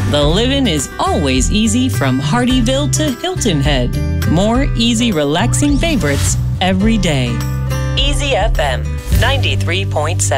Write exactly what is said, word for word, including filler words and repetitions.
The living is always easy from Hardyville to Hilton Head. More easy, relaxing favorites every day. Easy F M ninety-three point seven.